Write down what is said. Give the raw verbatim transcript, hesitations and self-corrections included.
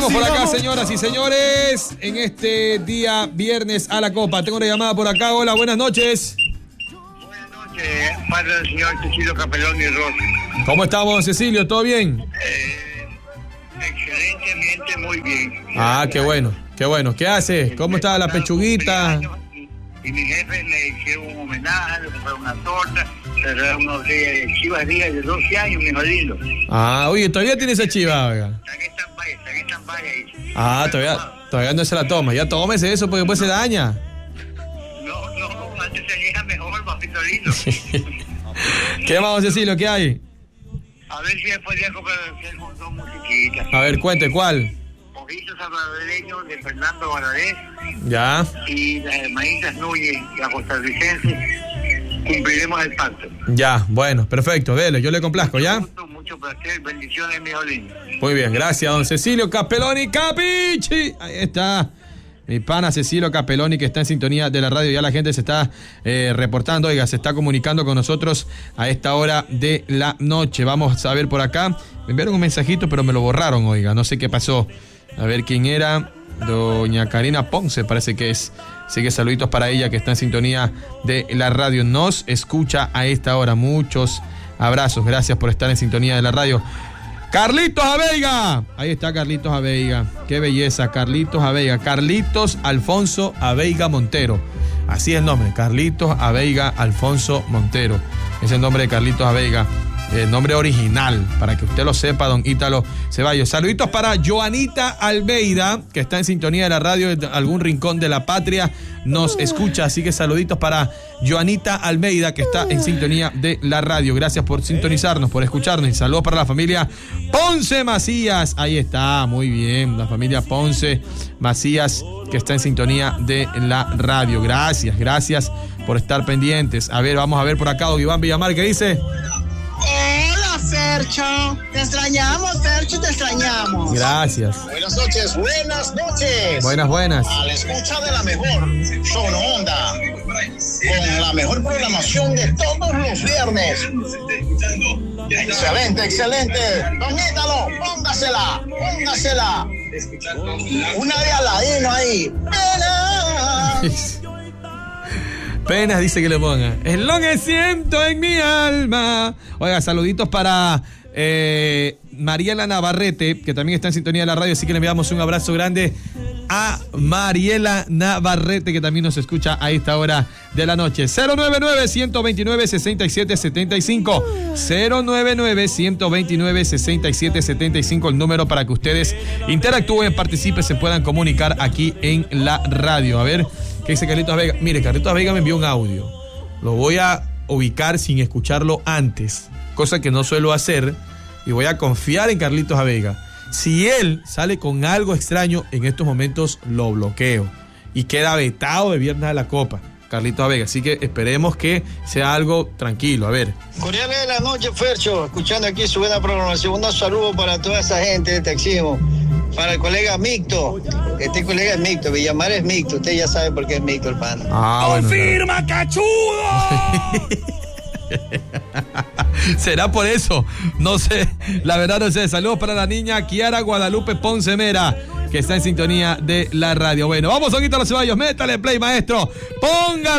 Seguimos por acá, señoras y señores, en este día viernes a la copa. Tengo una llamada por acá. Hola, buenas noches. Buenas noches, padre del señor Cecilio Capeloni Rosa. ¿Cómo estamos, Cecilio? ¿Todo bien? Eh, excelentemente, muy bien. Ah, qué bueno, qué bueno. ¿Qué hace? ¿Cómo está la pechuguita? Y mi jefe le hicieron un homenaje, le compraron una torta, cerraron unos días, chivas días de doce años, mi lindo. Ah, oye, ¿todavía tiene esa chiva, oiga? Está en stand-by, está en stand-by ahí. Ah, todavía, todavía no se la toma. Ya tómese eso porque después se daña. No, no, antes se llega mejor, papito lindo. ¿Qué más, Cecilio? ¿Qué hay? A ver si después de comprar dos musiquitas. A ver, cuente, ¿cuál? Ojitos salvadoreños de Fernando Valadez. Ya. Y las hermanitas Núñez, la costarricense, cumpliremos el pacto. Ya, bueno, perfecto, dele, yo le complazco, ¿ya? Mucho, mucho placer, bendiciones, mi lindo. Muy bien, gracias, don Cecilio Capeloni Capichi. Ahí está. Mi pana Cecilio Capeloni, que está en sintonía de la radio. Ya la gente se está eh, reportando, oiga, se está comunicando con nosotros a esta hora de la noche. Vamos a ver por acá. Me enviaron un mensajito, pero me lo borraron, oiga. No sé qué pasó. A ver quién era. Doña Karina Ponce, parece que es. Así que saluditos para ella, que está en sintonía de la radio. Nos escucha a esta hora. Muchos abrazos. Gracias por estar en sintonía de la radio. Carlitos Aveiga. Ahí está Carlitos Aveiga. Qué belleza, Carlitos Aveiga. Carlitos Alfonso Aveiga Montero. Así es el nombre, Carlitos Aveiga Alfonso Montero. Es el nombre de Carlitos Aveiga. El nombre original, para que usted lo sepa, don Ítalo Ceballos. Saluditos para Joanita Almeida, que está en sintonía de la radio de algún rincón de la patria, nos escucha, así que saluditos para Joanita Almeida, que está en sintonía de la radio. Gracias por sintonizarnos, por escucharnos, y saludos para la familia Ponce Macías. Ahí está, muy bien, la familia Ponce Macías, que está en sintonía de la radio. Gracias, gracias por estar pendientes. A ver, vamos a ver por acá, don Iván Villamar, ¿qué dice? Hola, Fercho. Te extrañamos, Fercho, te extrañamos. Gracias. Buenas noches, buenas noches. Buenas, buenas. A la escucha de la mejor Sono Onda, con la mejor programación de todos los viernes. Excelente, excelente. Don Ítalo, póngasela, póngasela. Una de Aladino ahí. Penas dice que le ponga. Es lo que siento en mi alma. Oiga, saluditos para eh, Mariela Navarrete, que también está en sintonía de la radio, así que le enviamos un abrazo grande a Mariela Navarrete, que también nos escucha a esta hora de la noche. cero nueve nueve, uno dos nueve, seis siete siete cinco. cero nueve nueve, uno dos nueve, seis siete siete cinco, el número para que ustedes interactúen, participen, se puedan comunicar aquí en la radio. A ver, ¿qué dice Carlitos Vega? Mire, Carlitos Vega me envió un audio. Lo voy a ubicar sin escucharlo antes, cosa que no suelo hacer, y voy a confiar en Carlitos Vega. Si él sale con algo extraño, en estos momentos lo bloqueo y queda vetado de Viernes a la Copa, Carlitos Vega. Así que esperemos que sea algo tranquilo. A ver. Cordiales de la noche, Fercho, escuchando aquí su buena programación. Un saludo para toda esa gente de Taxismo. Para el colega Micto, este colega es Micto, Villamar es Micto, usted ya sabe por qué es Micto, el pana. Ah, bueno, ¡confirma, claro. Cachudo! ¿Será por eso? No sé, la verdad no sé. Saludos para la niña Kiara Guadalupe Ponce Mera, que está en sintonía de la radio. Bueno, vamos a quitar los Ceballos, métale play, maestro, póngale.